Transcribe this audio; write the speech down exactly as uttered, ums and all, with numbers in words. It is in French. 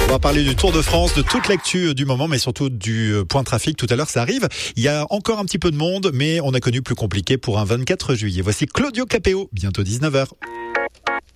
On va parler du Tour de France, de toute l'actu du moment, mais surtout du point trafic. Tout à l'heure, ça arrive. Il y a encore un petit peu de monde, mais on a connu plus compliqué pour un vingt-quatre juillet. Voici Claudio Capéo, bientôt dix-neuf heures.